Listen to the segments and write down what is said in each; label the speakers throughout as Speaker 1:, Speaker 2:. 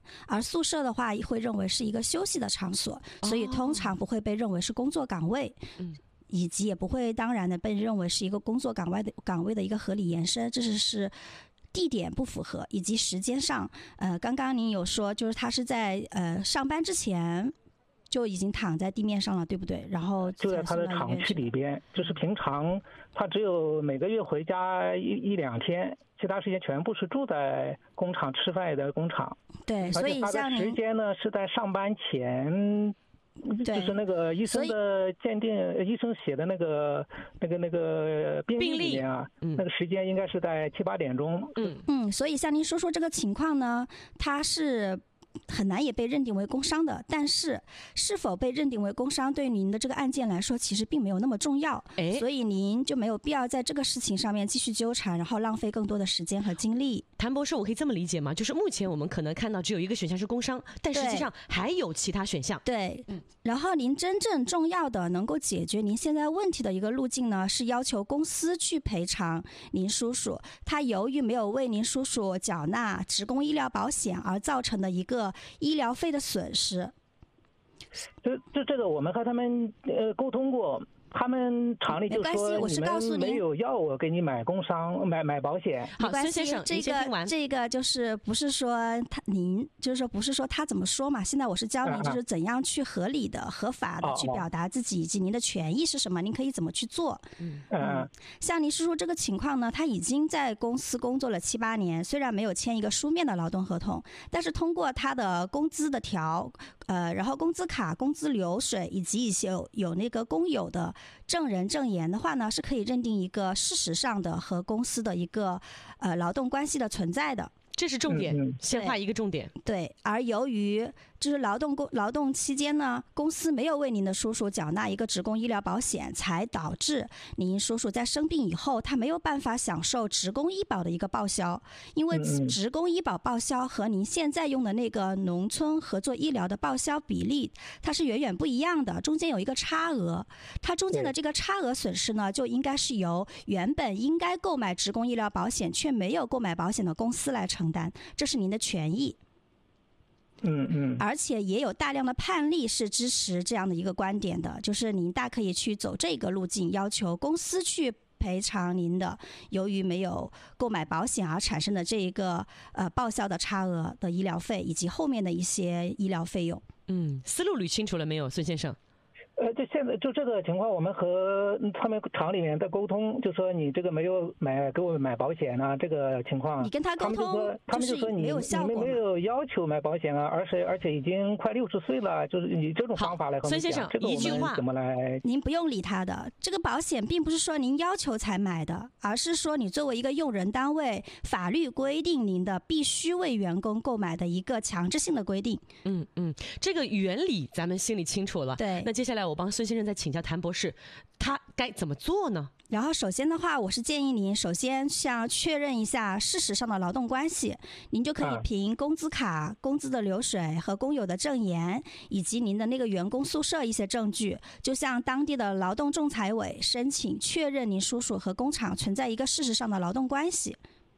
Speaker 1: 而宿舍的话会认为是一个休息的场所，所以通常不会被认为是工作岗位。以及也不会当然的被认为是一个工作岗位的一个合理延伸，这是地点不符合，以及时间上，刚刚您有说就是他是在上班之前就已经躺在地面上了，对不对？然后
Speaker 2: 就在他的厂区里边，就是平常他只有每个月回家一两天，其他时间全部是住在工厂吃饭的工厂。
Speaker 1: 对，所以像您
Speaker 2: 时间呢是在上班前。就是那个医生的鉴定，医生写的那个病历里面啊，那个时间应该是在7、8点钟。
Speaker 1: 所以像您说这个情况呢，它是很难也被认定为工伤的，但是是否被认定为工伤对您的这个案件来说其实并没有那么重要，所以您就没有必要在这个事情上面继续纠缠，然后浪费更多的时间和精力。
Speaker 3: 谭博士，我可以这么理解吗？就是目前我们可能看到只有一个选项是工伤，但实际上还有其他选项。
Speaker 1: 对，然后您真正重要的能够解决您现在问题的一个路径呢，是要求公司去赔偿您叔叔他由于没有为您叔叔缴纳职工医疗保险而造成的一个医疗费的损失。
Speaker 2: 这个我们和他们沟通过，他们厂里就说你们没有要我给你买工伤买保险。
Speaker 3: 好，孙先生，
Speaker 1: 这个就是不是说您就是说不是说他怎么说嘛？现在我是教您就是怎样去合理的、合法的去表达自己以及您的权益是什么，您可以怎么去做。像您叔叔这个情况呢，他已经在公司工作了7、8年，虽然没有签一个书面的劳动合同，但是通过他的工资的然后工资卡、工资流水以及一些有那个工友的证人证言的话呢，是可以认定一个事实上的和公司的一个劳动关系的存在的。
Speaker 3: 这是重点，先画一个重点。
Speaker 1: 对，而由于就是劳动期间呢，公司没有为您的叔叔缴纳一个职工医疗保险，才导致您叔叔在生病以后，他没有办法享受职工医保的一个报销。因为职工医保报销和您现在用的那个农村合作医疗的报销比例，它是远远不一样的，中间有一个差额。它中间的这个差额损失呢，就应该是由原本应该购买职工医疗保险却没有购买保险的公司来承担，这是您的权益。而且也有大量的判例是支持这样的一个观点的，就是您大可以去走这个路径，要求公司去赔偿您的由于没有购买保险而产生的这一个报销的差额的医疗费以及后面的一些医疗费用。
Speaker 3: 思路捋清楚了没有，孙先生？
Speaker 2: 现在就这个情况，我们和他们厂里面在沟通，就说你这个没有给我买保险啊，这个情况，
Speaker 1: 你跟他沟通，
Speaker 2: 他们就说你们没有要求买保险啊，而且已经快60岁了，就是以这种方法来和我们讲。孙先生，
Speaker 3: 一句话
Speaker 2: 怎么来？
Speaker 1: 您不用理他的，这个保险并不是说您要求才买的，而是说你作为一个用人单位，法律规定您的必须为员工购买的一个强制性的规定。
Speaker 3: 这个原理咱们心里清楚了。
Speaker 1: 对，
Speaker 3: 那接下来我帮孙先生再请教谭博士，他该怎么做呢？
Speaker 1: 然后首先的话，我是建议您首先要确认一下事实上的劳动关系，您就可以凭工资卡、工资的流水和工友的证言，以及您的那个员工宿舍一些证据，就向当地的劳动仲裁委申请确认您叔叔和工厂存在一个事实上的劳动关系。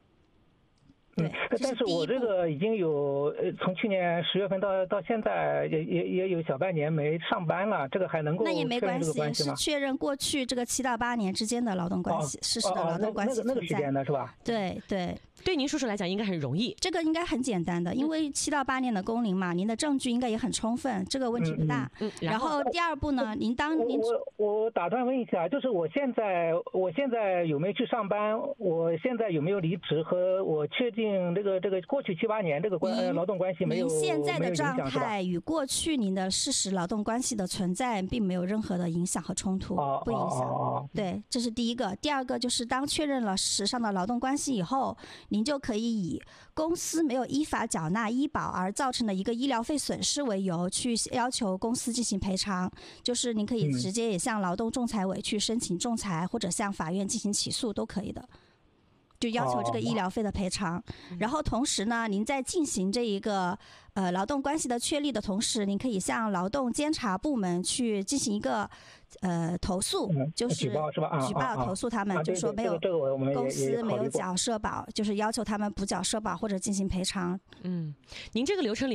Speaker 2: 但是我这个已经有从去年10月份到现在也有小半年没上班了，这个还能够
Speaker 1: 那也没关系，
Speaker 2: 是
Speaker 1: 确认过去这个7到8年之间的劳动关系，事实的劳动关系存在。
Speaker 2: 那个时间的是吧？
Speaker 1: 对，
Speaker 3: 对您叔叔来讲应该很容易，
Speaker 1: 这个应该很简单的，因为7到8年的工龄嘛，您的证据应该也很充分，这个问题不大。然后第二步呢，
Speaker 2: 我打断问一下，就是我现在有没有去上班？我现在有没有离职？和我确定这个过去7、8年这个劳动关系没有？
Speaker 1: 您现在的状态与过去您的事实劳动关系的存在并没有任何的影响和冲突，不影响。对，这是第一个。第二个就是当确认了事实上的劳动关系以后，您就可以以公司没有依法缴纳医保而造成的一个医疗费损失为由，去要求公司进行赔偿。就是您可以直接也向劳动仲裁委去申请仲裁，或者向法院进行起诉都可以的。就要求这个医疗费的赔偿。然后同时呢，您在进行这一个劳动关系的确立的同时，您可以向劳动监察部门去进行一个投诉，就是
Speaker 2: 举报是吧？
Speaker 1: 举报投诉他们，就是说没有公司没有缴社保，就是要求他们补缴社保或者进行赔偿。
Speaker 3: 您这个流程里